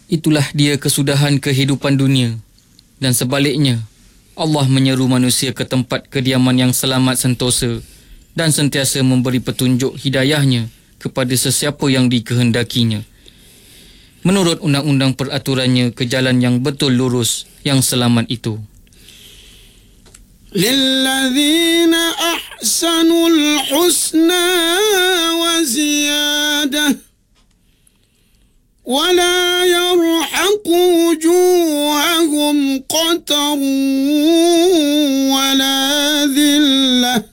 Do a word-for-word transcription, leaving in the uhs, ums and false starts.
itulah dia kesudahan kehidupan dunia. Dan sebaliknya, Allah menyeru manusia ke tempat kediaman yang selamat sentosa dan sentiasa memberi petunjuk hidayahnya kepada sesiapa yang dikehendakinya. Menurut undang-undang peraturannya ke jalan yang betul lurus yang selamat itu. لِلَّذِينَ أَحْسَنُوا الْحُسْنَى وَزِيَادَةٌ وَلَا يَرْحَقُ وُجُوهَهُمْ قَتَرٌ وَلَا ذِلَّةٌ